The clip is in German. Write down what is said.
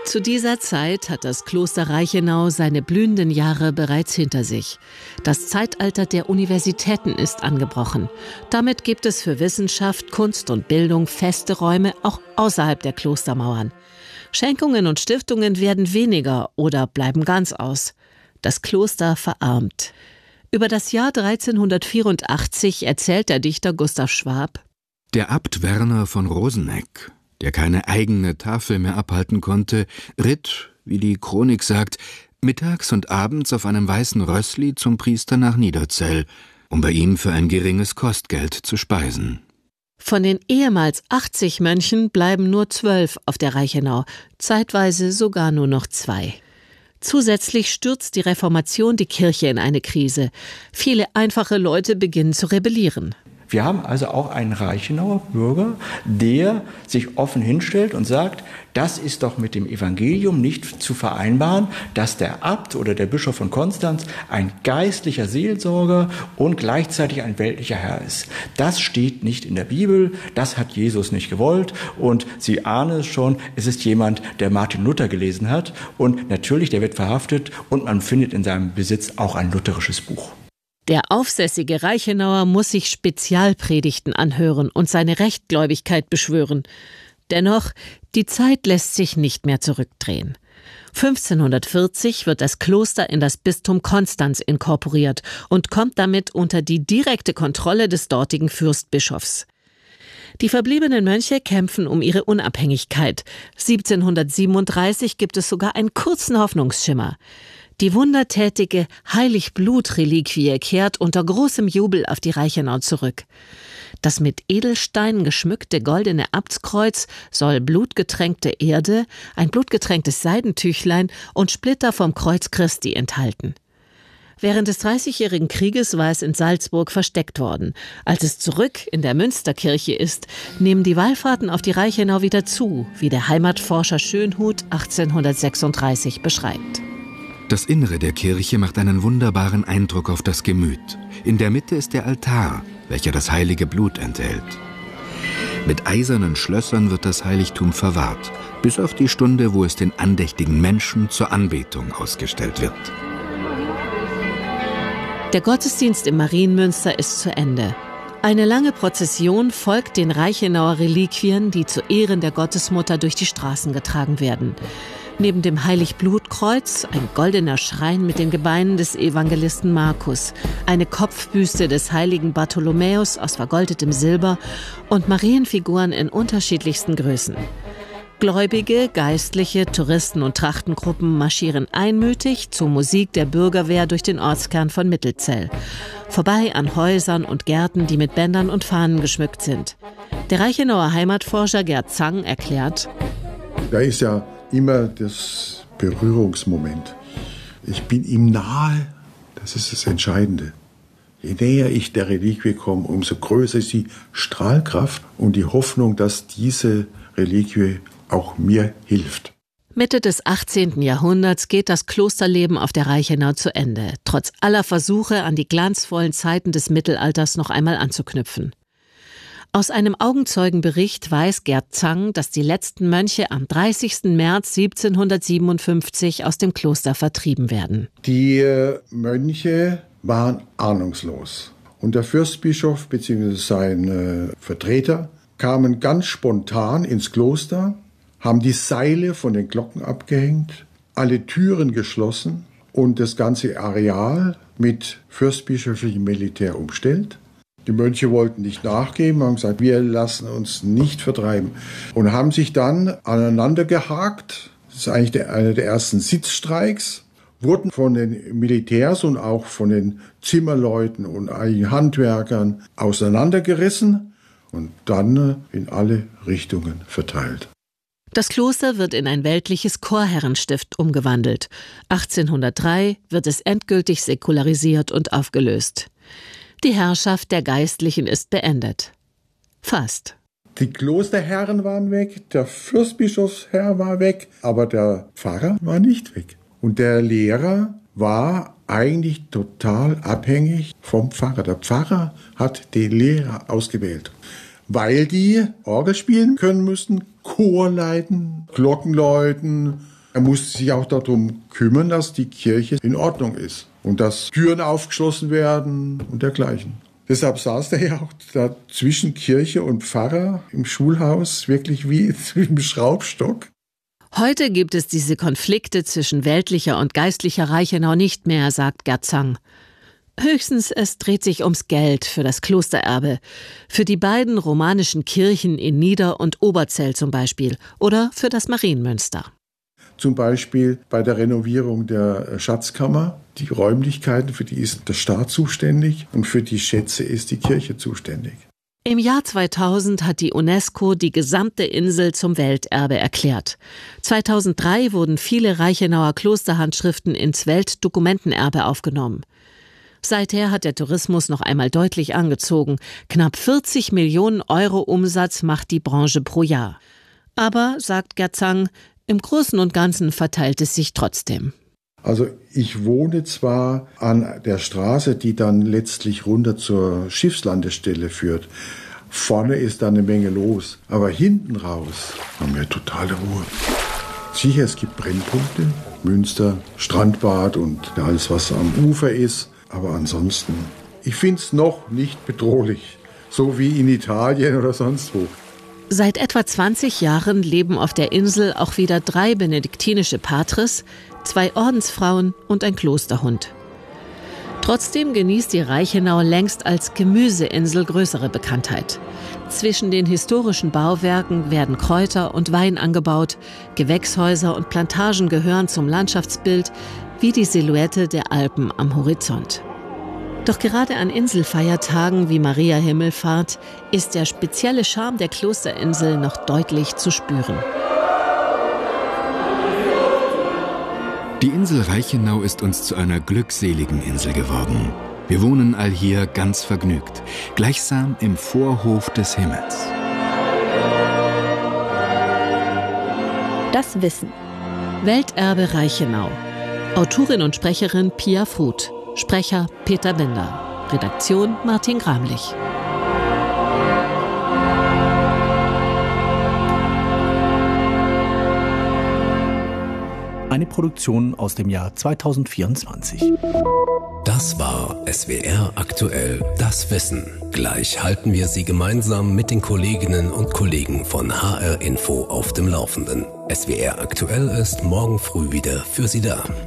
Zu dieser Zeit hat das Kloster Reichenau seine blühenden Jahre bereits hinter sich. Das Zeitalter der Universitäten ist angebrochen. Damit gibt es für Wissenschaft, Kunst und Bildung feste Räume auch außerhalb der Klostermauern. Schenkungen und Stiftungen werden weniger oder bleiben ganz aus. Das Kloster verarmt. Über das Jahr 1384 erzählt der Dichter Gustav Schwab: Der Abt Werner von Rosenegg, der keine eigene Tafel mehr abhalten konnte, ritt, wie die Chronik sagt, mittags und abends auf einem weißen Rössli zum Priester nach Niederzell, um bei ihm für ein geringes Kostgeld zu speisen. Von den ehemals 80 Mönchen bleiben nur 12 auf der Reichenau, zeitweise sogar nur noch 2. Zusätzlich stürzt die Reformation die Kirche in eine Krise. Viele einfache Leute beginnen zu rebellieren. Wir haben also auch einen Reichenauer Bürger, der sich offen hinstellt und sagt, das ist doch mit dem Evangelium nicht zu vereinbaren, dass der Abt oder der Bischof von Konstanz ein geistlicher Seelsorger und gleichzeitig ein weltlicher Herr ist. Das steht nicht in der Bibel, das hat Jesus nicht gewollt und Sie ahnen es schon, es ist jemand, der Martin Luther gelesen hat und natürlich, der wird verhaftet und man findet in seinem Besitz auch ein lutherisches Buch. Der aufsässige Reichenauer muss sich Spezialpredigten anhören und seine Rechtgläubigkeit beschwören. Dennoch, die Zeit lässt sich nicht mehr zurückdrehen. 1540 wird das Kloster in das Bistum Konstanz inkorporiert und kommt damit unter die direkte Kontrolle des dortigen Fürstbischofs. Die verbliebenen Mönche kämpfen um ihre Unabhängigkeit. 1737 gibt es sogar einen kurzen Hoffnungsschimmer. Die wundertätige Heiligblut-Reliquie kehrt unter großem Jubel auf die Reichenau zurück. Das mit Edelsteinen geschmückte goldene Abtskreuz soll blutgetränkte Erde, ein blutgetränktes Seidentüchlein und Splitter vom Kreuz Christi enthalten. Während des Dreißigjährigen Krieges war es in Salzburg versteckt worden. Als es zurück in der Münsterkirche ist, nehmen die Wallfahrten auf die Reichenau wieder zu, wie der Heimatforscher Schönhuth 1836 beschreibt. Das Innere der Kirche macht einen wunderbaren Eindruck auf das Gemüt. In der Mitte ist der Altar, welcher das heilige Blut enthält. Mit eisernen Schlössern wird das Heiligtum verwahrt, bis auf die Stunde, wo es den andächtigen Menschen zur Anbetung ausgestellt wird. Der Gottesdienst im Marienmünster ist zu Ende. Eine lange Prozession folgt den Reichenauer Reliquien, die zu Ehren der Gottesmutter durch die Straßen getragen werden. Neben dem Heiligblutkreuz ein goldener Schrein mit den Gebeinen des Evangelisten Markus, eine Kopfbüste des heiligen Bartholomäus aus vergoldetem Silber und Marienfiguren in unterschiedlichsten Größen. Gläubige, Geistliche, Touristen und Trachtengruppen marschieren einmütig zur Musik der Bürgerwehr durch den Ortskern von Mittelzell. Vorbei an Häusern und Gärten, die mit Bändern und Fahnen geschmückt sind. Der Reichenauer Heimatforscher Gerd Zang erklärt: Da ist ja immer das Berührungsmoment. Ich bin ihm nahe, das ist das Entscheidende. Je näher ich der Reliquie komme, umso größer ist die Strahlkraft und die Hoffnung, dass diese Reliquie auch mir hilft. Mitte des 18. Jahrhunderts geht das Klosterleben auf der Reichenau zu Ende, trotz aller Versuche, an die glanzvollen Zeiten des Mittelalters noch einmal anzuknüpfen. Aus einem Augenzeugenbericht weiß Gerd Zang, dass die letzten Mönche am 30. März 1757 aus dem Kloster vertrieben werden. Die Mönche waren ahnungslos. Und der Fürstbischof bzw. sein Vertreter kamen ganz spontan ins Kloster, haben die Seile von den Glocken abgehängt, alle Türen geschlossen und das ganze Areal mit fürstbischöflichem Militär umstellt. Die Mönche wollten nicht nachgeben, haben gesagt, wir lassen uns nicht vertreiben. Und haben sich dann aneinander gehakt. Das ist eigentlich einer der ersten Sitzstreiks. Wurden von den Militärs und auch von den Zimmerleuten und einigen Handwerkern auseinandergerissen und dann in alle Richtungen verteilt. Das Kloster wird in ein weltliches Chorherrenstift umgewandelt. 1803 wird es endgültig säkularisiert und aufgelöst. Die Herrschaft der Geistlichen ist beendet. Fast. Die Klosterherren waren weg, der Fürstbischofsherr war weg, aber der Pfarrer war nicht weg. Und der Lehrer war eigentlich total abhängig vom Pfarrer. Der Pfarrer hat den Lehrer ausgewählt, weil die Orgel spielen können müssten, Chor leiten, Glocken läuten, Er musste sich auch darum kümmern, dass die Kirche in Ordnung ist und dass Türen aufgeschlossen werden und dergleichen. Deshalb saß er ja auch da zwischen Kirche und Pfarrer im Schulhaus, wirklich wie zwischen Schraubstock. Heute gibt es diese Konflikte zwischen weltlicher und geistlicher Reichenau nicht mehr, sagt Gerd Zang. Höchstens es dreht sich ums Geld für das Klostererbe, für die beiden romanischen Kirchen in Nieder- und Oberzell zum Beispiel oder für das Marienmünster. Zum Beispiel bei der Renovierung der Schatzkammer. Die Räumlichkeiten, für die ist der Staat zuständig und für die Schätze ist die Kirche zuständig. Im Jahr 2000 hat die UNESCO die gesamte Insel zum Welterbe erklärt. 2003 wurden viele Reichenauer Klosterhandschriften ins Weltdokumentenerbe aufgenommen. Seither hat der Tourismus noch einmal deutlich angezogen. Knapp 40 Millionen Euro Umsatz macht die Branche pro Jahr. Aber, sagt Gerd Zang, im Großen und Ganzen verteilt es sich trotzdem. Also ich wohne zwar an der Straße, die dann letztlich runter zur Schiffslandestelle führt. Vorne ist da eine Menge los, aber hinten raus haben wir totale Ruhe. Sicher, es gibt Brennpunkte, Münster, Strandbad und alles, was am Ufer ist. Aber ansonsten, ich finde es noch nicht bedrohlich, so wie in Italien oder sonst wo. Seit etwa 20 Jahren leben auf der Insel auch wieder 3 benediktinische Patres, 2 Ordensfrauen und ein Klosterhund. Trotzdem genießt die Reichenau längst als Gemüseinsel größere Bekanntheit. Zwischen den historischen Bauwerken werden Kräuter und Wein angebaut, Gewächshäuser und Plantagen gehören zum Landschaftsbild, wie die Silhouette der Alpen am Horizont. Doch gerade an Inselfeiertagen wie Maria Himmelfahrt ist der spezielle Charme der Klosterinsel noch deutlich zu spüren. Die Insel Reichenau ist uns zu einer glückseligen Insel geworden. Wir wohnen allhier ganz vergnügt, gleichsam im Vorhof des Himmels. Das Wissen. Welterbe Reichenau. Autorin und Sprecherin Pia Fruth. Sprecher Peter Binder. Redaktion Martin Gramlich. Eine Produktion aus dem Jahr 2024. Das war SWR aktuell, das Wissen. Gleich halten wir Sie gemeinsam mit den Kolleginnen und Kollegen von HR Info auf dem Laufenden. SWR aktuell ist morgen früh wieder für Sie da.